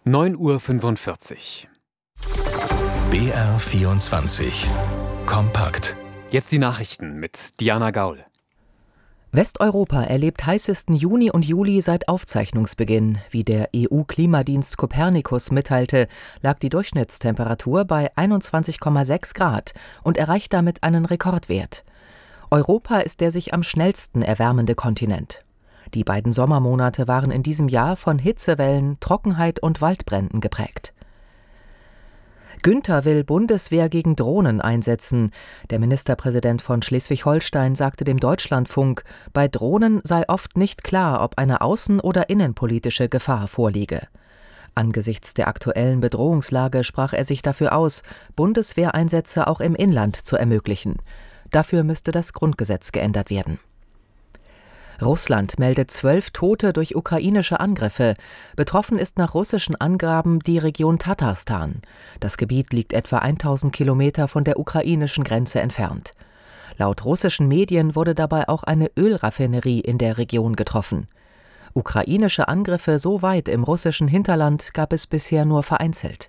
9:45 Uhr. BR24 Kompakt. Jetzt die Nachrichten mit Diana Gaul. Westeuropa erlebt heißesten Juni und Juli seit Aufzeichnungsbeginn. Wie der EU-Klimadienst Copernicus mitteilte, lag die Durchschnittstemperatur bei 21,6 Grad und erreicht damit einen Rekordwert. Europa ist der sich am schnellsten erwärmende Kontinent. Die beiden Sommermonate waren in diesem Jahr von Hitzewellen, Trockenheit und Waldbränden geprägt. Günther will Bundeswehr gegen Drohnen einsetzen. Der Ministerpräsident von Schleswig-Holstein sagte dem Deutschlandfunk, bei Drohnen sei oft nicht klar, ob eine außen- oder innenpolitische Gefahr vorliege. Angesichts der aktuellen Bedrohungslage sprach er sich dafür aus, Bundeswehreinsätze auch im Inland zu ermöglichen. Dafür müsste das Grundgesetz geändert werden. Russland meldet 12 Tote durch ukrainische Angriffe. Betroffen ist nach russischen Angaben die Region Tatarstan. Das Gebiet liegt etwa 1000 Kilometer von der ukrainischen Grenze entfernt. Laut russischen Medien wurde dabei auch eine Ölraffinerie in der Region getroffen. Ukrainische Angriffe so weit im russischen Hinterland gab es bisher nur vereinzelt.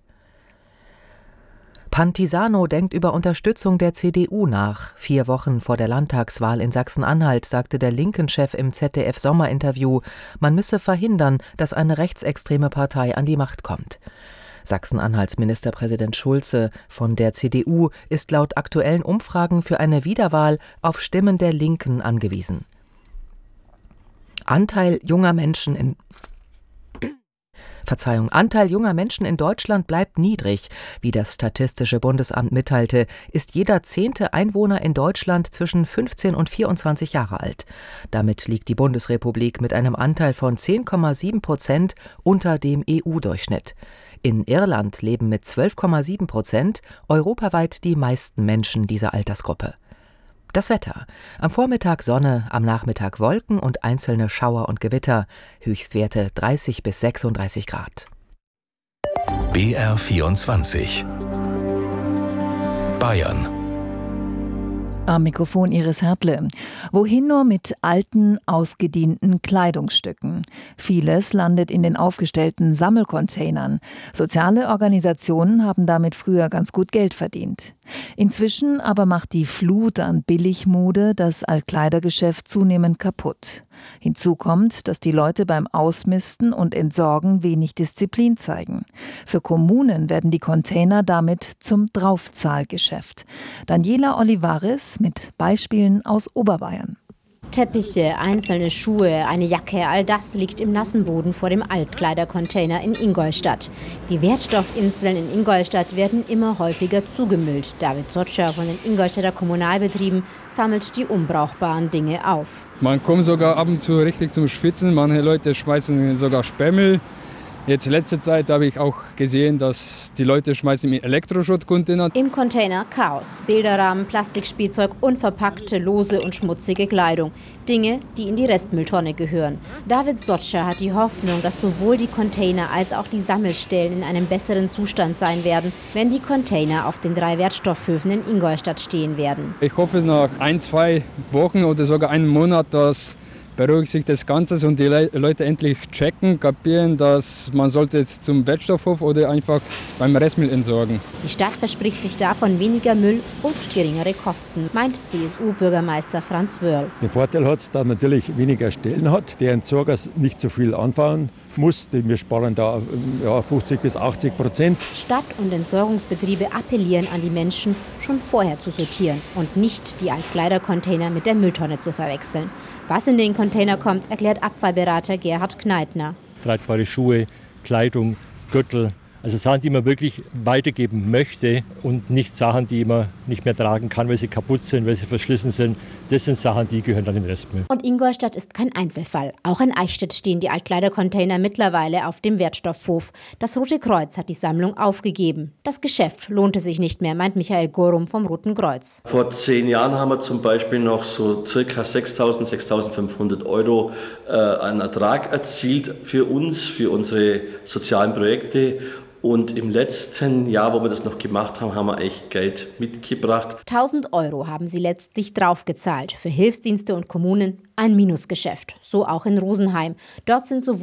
Pantisano denkt über Unterstützung der CDU nach. 4 Wochen vor der Landtagswahl in Sachsen-Anhalt sagte der Linken-Chef im ZDF-Sommerinterview, man müsse verhindern, dass eine rechtsextreme Partei an die Macht kommt. Sachsen-Anhalts Ministerpräsident Schulze von der CDU ist laut aktuellen Umfragen für eine Wiederwahl auf Stimmen der Linken angewiesen. Anteil junger Menschen in Deutschland bleibt niedrig. Wie das Statistische Bundesamt mitteilte, ist jeder 10. Einwohner in Deutschland zwischen 15 und 24 Jahre alt. Damit liegt die Bundesrepublik mit einem Anteil von 10,7% unter dem EU-Durchschnitt. In Irland leben mit 12,7% europaweit die meisten Menschen dieser Altersgruppe. Das Wetter. Am Vormittag Sonne, am Nachmittag Wolken und einzelne Schauer und Gewitter. Höchstwerte 30 bis 36 Grad. BR24 Bayern. Am Mikrofon Iris Hertle. Wohin nur mit alten, ausgedienten Kleidungsstücken? Vieles landet in den aufgestellten Sammelcontainern. Soziale Organisationen haben damit früher ganz gut Geld verdient. Inzwischen aber macht die Flut an Billigmode das Altkleidergeschäft zunehmend kaputt. Hinzu kommt, dass die Leute beim Ausmisten und Entsorgen wenig Disziplin zeigen. Für Kommunen werden die Container damit zum Draufzahlgeschäft. Daniela Olivares mit Beispielen aus Oberbayern. Teppiche, einzelne Schuhe, eine Jacke, all das liegt im nassen Boden vor dem Altkleidercontainer in Ingolstadt. Die Wertstoffinseln in Ingolstadt werden immer häufiger zugemüllt. David Sotscher von den Ingolstädter Kommunalbetrieben sammelt die unbrauchbaren Dinge auf. Man kommt sogar ab und zu richtig zum Schwitzen. Manche Leute schmeißen sogar Sperrmüll. Jetzt letzte Zeit habe ich auch gesehen, dass die Leute schmeißen im Elektroschrottcontainer. Im Container Chaos, Bilderrahmen, Plastikspielzeug, unverpackte, lose und schmutzige Kleidung. Dinge, die in die Restmülltonne gehören. David Sotscher hat die Hoffnung, dass sowohl die Container als auch die Sammelstellen in einem besseren Zustand sein werden, wenn die Container auf den 3 Wertstoffhöfen in Ingolstadt stehen werden. Ich hoffe nach 1-2 Wochen oder sogar einem Monat, dass beruhigt sich das Ganze und die Leute endlich checken, kapieren, dass man sollte jetzt zum Wertstoffhof oder einfach beim Restmüll entsorgen. Die Stadt verspricht sich davon weniger Müll und geringere Kosten, meint CSU-Bürgermeister Franz Wörl. Den Vorteil hat es, dass man natürlich weniger Stellen hat, der Entsorger nicht so viel anfahren muss. Wir sparen da 50 bis 80%. Stadt- und Entsorgungsbetriebe appellieren an die Menschen, schon vorher zu sortieren und nicht die Altkleidercontainer mit der Mülltonne zu verwechseln. Was in den Container kommt, erklärt Abfallberater Gerhard Kneitner. Tragbare Schuhe, Kleidung, Gürtel, also Sachen, die man wirklich weitergeben möchte und nicht Sachen, die man nicht mehr tragen kann, weil sie kaputt sind, weil sie verschlissen sind. Das sind Sachen, die gehören dann in den Restmüll. Und Ingolstadt ist kein Einzelfall. Auch in Eichstätt stehen die Altkleidercontainer mittlerweile auf dem Wertstoffhof. Das Rote Kreuz hat die Sammlung aufgegeben. Das Geschäft lohnte sich nicht mehr, meint Michael Gorum vom Roten Kreuz. Vor 10 Jahren haben wir zum Beispiel noch so circa 6.000, 6.500 Euro an Ertrag erzielt für uns, für unsere sozialen Projekte. Und im letzten Jahr, wo wir das noch gemacht haben, haben wir echt Geld mitgebracht. 1.000 Euro haben sie letztlich draufgezahlt. Für Hilfsdienste und Kommunen ein Minusgeschäft. So auch in Rosenheim. Dort sind sowohl